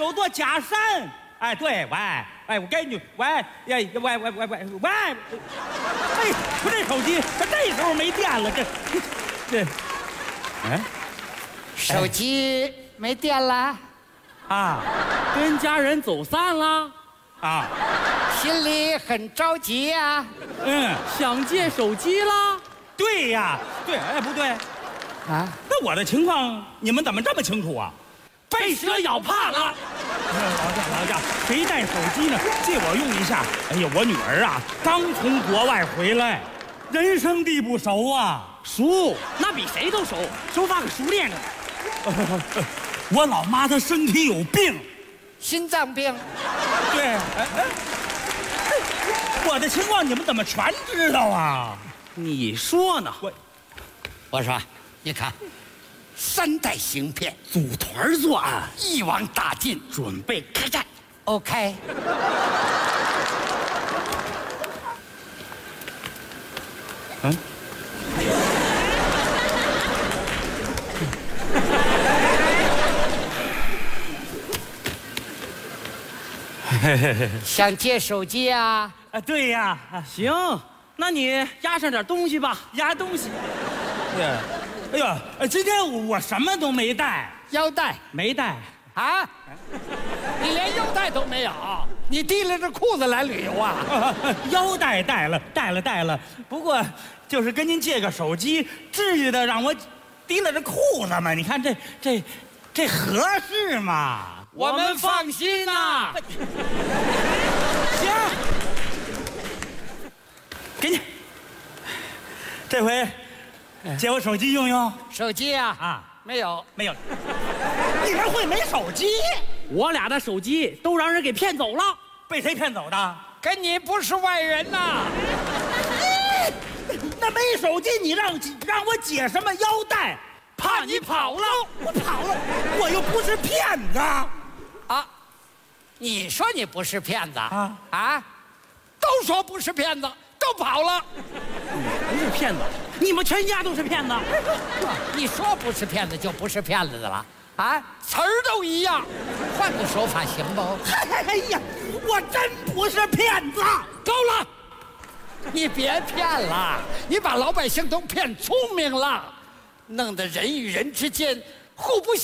有座假山。哎，对，喂，哎，我给你，喂，哎，喂，哎，我这手机这时候没电了，这，哎， 手机没电了啊， 跟家人走散了啊， 心里很着急呀。 想借手机了。 对呀，对，哎，不对， 啊， 那我的情况你们怎么这么清楚啊？ 被蛇咬怕了。 劳驾，谁带手机呢？借我用一下。哎呀，我女儿啊，刚从国外回来，人生地不熟啊。 熟，那比谁都熟，手法可熟练着呢。 我老妈她身体有病， 心脏病。 对，我的情况你们怎么全知道啊？ 你说呢？ 我说，你看，3代行骗， 组团作案， 一网打尽， 准备开战。 OK。 嗯。 想借手机啊？ 对呀， 行，那你压上点东西吧。 压东西。对，哎呀，今天我什么都没带， 腰带没带啊？你连腰带都没有？你提溜着裤子来旅游啊？ 腰带带了，不过就是跟您借个手机，至于的让我提了着裤子吗？你看这合适吗？ 我们放心呐。 行，给你，这回借我手机用用。 手机啊？ 啊， 没有。 没有，你们会没手机？ 我俩的手机都让人给骗走了。 被谁骗走的？ 跟你不是外人呐。 那没手机，你让我解什么腰带？ 怕你跑了。 我跑了，我又不是骗子啊！你说你不是骗子啊？ 都说不是骗子，都跑了。 不是骗子，你们全家都是骗子。 你说不是骗子就不是骗子的了啊？词儿都一样，换个说法行不？ 哎呀，我真不是骗子。 够了，你别骗了，你把老百姓都骗聪明了，弄得人与人之间互不